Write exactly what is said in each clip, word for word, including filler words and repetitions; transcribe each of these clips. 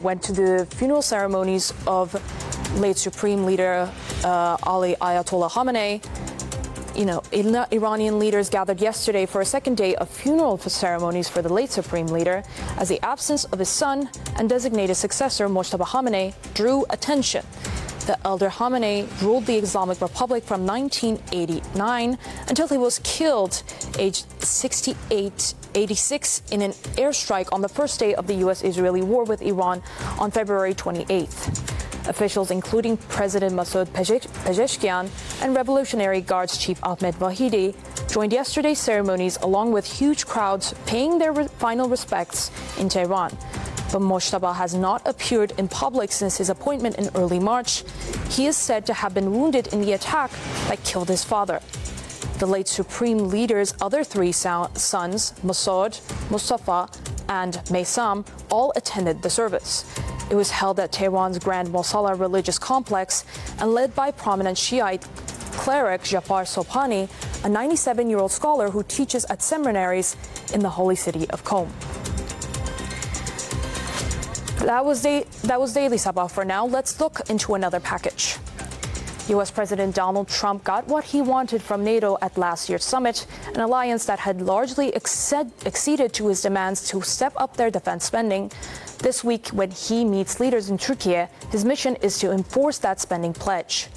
went to the funeral ceremonies of late Supreme Leader uh, Ali Ayatollah Khamenei. You know, Iranian leaders gathered yesterday for a second day of funeral ceremonies for the late Supreme Leader as the absence of his son and designated successor, Mojtaba Khamenei, drew attention. The elder Khamenei ruled the Islamic Republic from nineteen eighty-nine until he was killed, aged sixty-eight, eighty-six, in an airstrike on the first day of the U S Israeli war with Iran on February twenty-eighth. Officials, including President Masoud Pezeshkian and Revolutionary Guards Chief Ahmed Vahidi, joined yesterday's ceremonies along with huge crowds paying their re- final respects in Tehran. But Mojtaba has not appeared in public since his appointment in early March. He is said to have been wounded in the attack that killed his father. The late Supreme Leader's other three so- sons, Masoud, Mustafa, and Maysam, all attended the service. It was held at Tehran's Grand Mosalla religious complex and led by prominent Shiite cleric Jafar Sobhani, a ninety-seven-year-old scholar who teaches at seminaries in the holy city of Qom. That was, da- that was Daily Sabah for now. Let's look into another package. U S President Donald Trump got what he wanted from NATO at last year's summit, an alliance that had largely exceed- acceded to his demands to step up their defense spending. This week, when he meets leaders in Turkey, his mission is to enforce that spending pledge.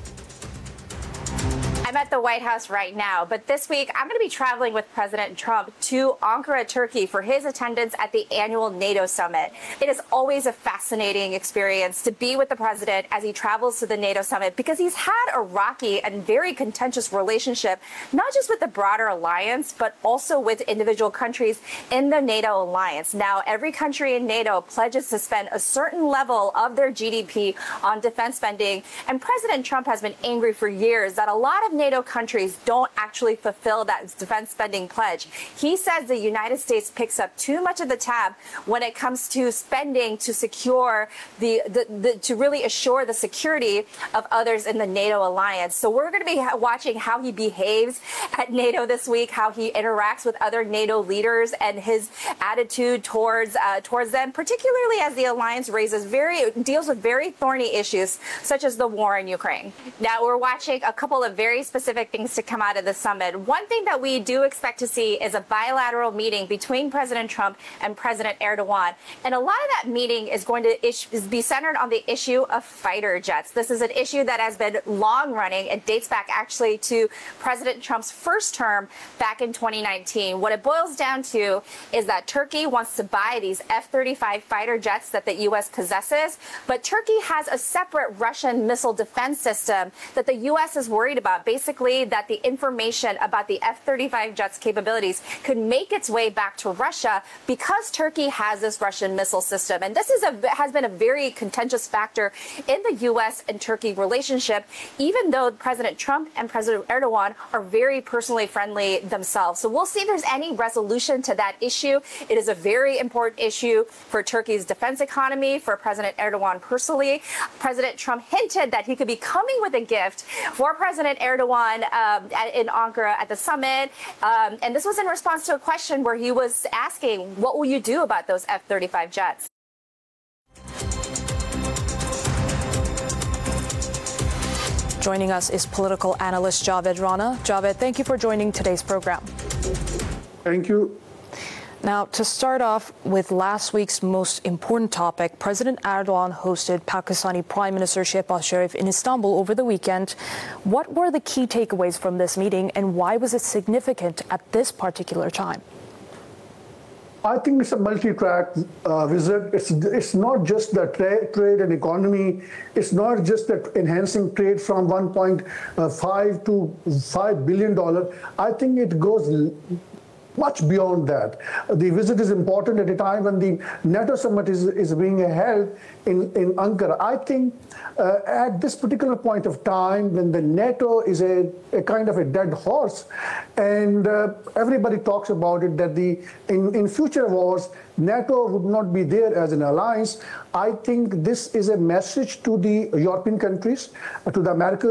I'm at the White House right now, but this week I'm going to be traveling with President Trump to Ankara, Turkey for his attendance at the annual NATO summit. It is always a fascinating experience to be with the president as he travels to the NATO summit because he's had a rocky and very contentious relationship, not just with the broader alliance, but also with individual countries in the NATO alliance. Now, every country in NATO pledges to spend a certain level of their G D P on defense spending, and President Trump has been angry for years that a lot of NATO countries don't actually fulfill that defense spending pledge. He says the United States picks up too much of the tab when it comes to spending to secure the, the, the to really assure the security of others in the NATO alliance. So we're going to be watching how he behaves at NATO this week, how he interacts with other NATO leaders and his attitude towards uh, towards them, particularly as the alliance raises very deals with very thorny issues such as the war in Ukraine. Now we're watching a couple of very specific things to come out of the summit. One thing that we do expect to see is a bilateral meeting between President Trump and President Erdogan. And a lot of that meeting is going to ish- be centered on the issue of fighter jets. This is an issue that has been long running. It dates back actually to President Trump's first term back in twenty nineteen. What it boils down to is that Turkey wants to buy these F thirty-five fighter jets that the U S possesses, but Turkey has a separate Russian missile defense system that the U S is worried about. Basically, that the information about the F thirty-five jets capabilities could make its way back to Russia because Turkey has this Russian missile system. And this is a, has been a very contentious factor in the U S and Turkey relationship, even though President Trump and President Erdogan are very personally friendly themselves. So we'll see if there's any resolution to that issue. It is a very important issue for Turkey's defense economy, for President Erdogan personally. President Trump hinted that he could be coming with a gift for President Erdogan Um, in Ankara at the summit. Um, and this was in response to a question where he was asking, what will you do about those F thirty-five jets? Joining us is political analyst Javed Rana. Javed, thank you for joining today's program. Thank you. Now, to start off with last week's most important topic, President Erdogan hosted Pakistani Prime Minister Shehbaz Sharif in Istanbul over the weekend. What were the key takeaways from this meeting, and why was it significant at this particular time? I think it's a multi-track uh, visit. It's it's not just the tra- trade and economy. It's not just that enhancing trade from one point five to five billion dollars. I think it goes much beyond that. The visit is important at a time when the NATO summit is, is being held in, in Ankara. I think uh, at this particular point of time, when the NATO is a, a kind of a dead horse, and uh, everybody talks about it, that the in, in future wars, NATO would not be there as an alliance. I think this is a message to the European countries, uh, to the Americans,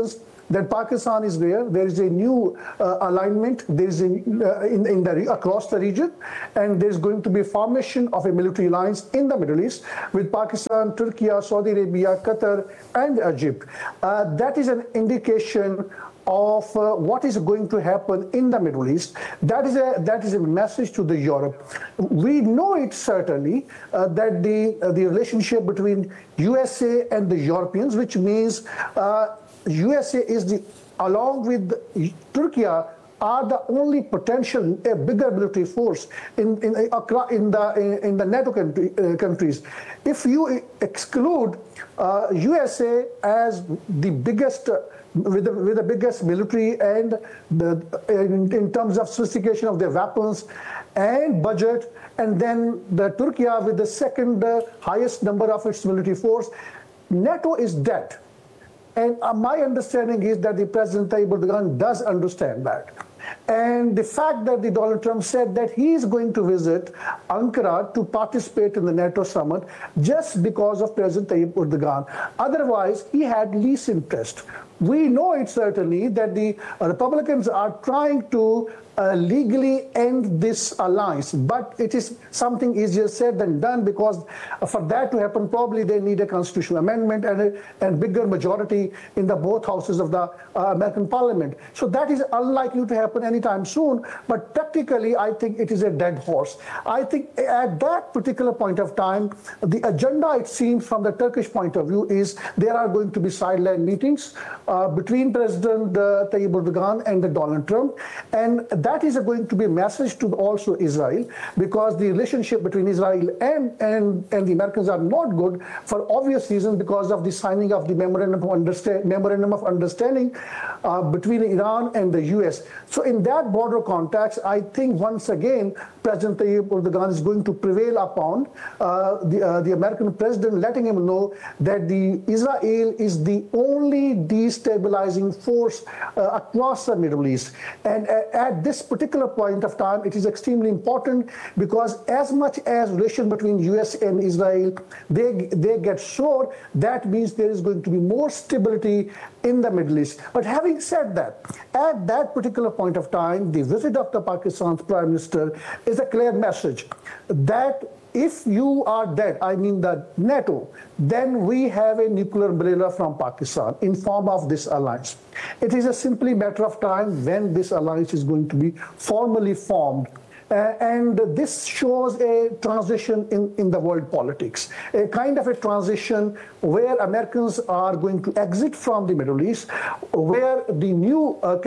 that Pakistan is there. There is a new uh, alignment. There is a, uh, in, in the across the region, and there is going to be a formation of a military alliance in the Middle East with Pakistan, Turkey, Saudi Arabia, Qatar, and Egypt. Uh, that is an indication of uh, what is going to happen in the Middle East. That is a that is a message to the Europe. We know it certainly uh, that the uh, the relationship between U S A and the Europeans, which means uh, U S A is the along with Turkey are the only potential a bigger military force in in in the in, in the NATO country, uh, countries. If you exclude uh, U S A as the biggest. Uh, With the, with the biggest military and the, in, in terms of sophistication of their weapons and budget, and then the Turkey with the second uh, highest number of its military force, NATO is dead. And uh, my understanding is that the President Tayyip Erdogan does understand that. And the fact that the Donald Trump said that he is going to visit Ankara to participate in the NATO summit just because of President Tayyip Erdogan. Otherwise, he had least interest. We know it certainly that the Republicans are trying to uh, legally end this alliance, but it is something easier said than done, because for that to happen, probably they need a constitutional amendment and a and bigger majority in the both houses of the uh, American Parliament. So that is unlikely to happen anytime soon. But practically, I think it is a dead horse. I think at that particular point of time, the agenda, it seems from the Turkish point of view, is there are going to be sideline meetings uh, between President uh, Tayyip Erdogan and the Donald Trump, and that is going to be a message to also Israel, because the relationship between Israel and, and, and the Americans are not good for obvious reasons, because of the signing of the Memorandum of, Understand, Memorandum of Understanding uh, between Iran and the U S. So in that broader context, I think once again, President Tayyip Erdogan is going to prevail upon uh, the, uh, the American president, letting him know that the Israel is the only destabilizing force uh, across the Middle East. And uh, at this particular point of time, it is extremely important, because as much as relations between U S and Israel, they, they get sore, that means there is going to be more stability in the Middle East. But having said that, at that particular point of time, the visit of the Pakistan's Prime Minister is a clear message that if you are dead, I mean the NATO, then we have a nuclear umbrella from Pakistan in form of this alliance. It is a simply matter of time when this alliance is going to be formally formed. Uh, and this shows a transition in, in the world politics, a kind of a transition where Americans are going to exit from the Middle East, where the new, uh,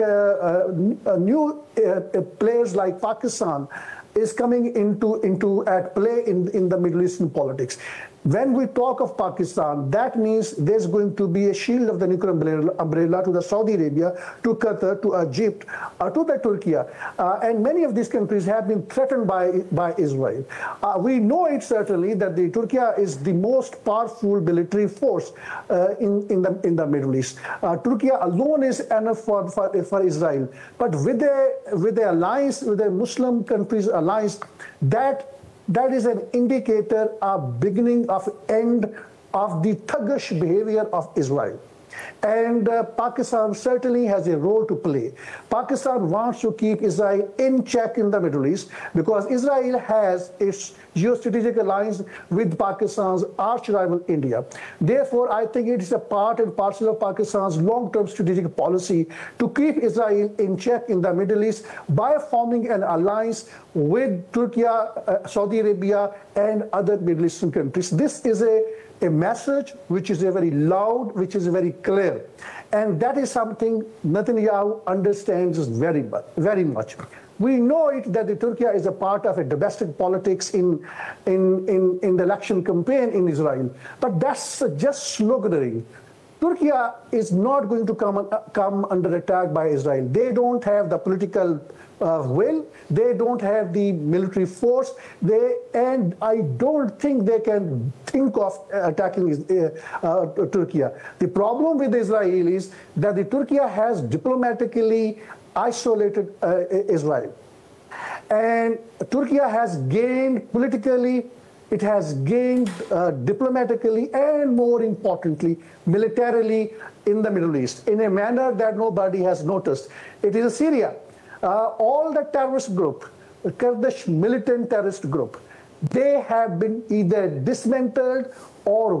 uh, new uh, players like Pakistan is coming into, into at play in, in the Middle Eastern politics. When we talk of Pakistan, that means there's going to be a shield of the nuclear umbrella, umbrella to the Saudi Arabia, to Qatar, to Egypt, uh, to the Turkey. Uh, and many of these countries have been threatened by, by Israel. Uh, we know it certainly that the Turkey is the most powerful military force uh, in, in, the, in the Middle East. Uh, Turkey alone is enough for, for, for Israel. But with the, with the alliance, with the Muslim countries alliance, that That is an indicator of beginning of end of the thuggish behavior of Israel. And uh, Pakistan certainly has a role to play. Pakistan wants to keep Israel in check in the Middle East, because Israel has its geostrategic alliance with Pakistan's arch rival India. Therefore, I think it is a part and parcel of Pakistan's long-term strategic policy to keep Israel in check in the Middle East by forming an alliance with Turkey, uh, Saudi Arabia, and other Middle Eastern countries. This is a a message which is a very loud, which is very clear. And that is something Netanyahu understands very, very much. We know it that the Turkey is a part of a domestic politics in, in, in, in the election campaign in Israel. But that's just sloganeering. Turkey is not going to come, uh, come under attack by Israel. They don't have the political uh, will. They don't have the military force. They, and I don't think they can think of attacking uh, uh, Turkey. The problem with Israel is that the Turkey has diplomatically isolated uh, Israel. And Turkey has gained politically it has gained uh, diplomatically and, more importantly, militarily in the Middle East in a manner that nobody has noticed. It is Syria. Uh, all the terrorist group, the Kurdish militant terrorist group, they have been either dismantled or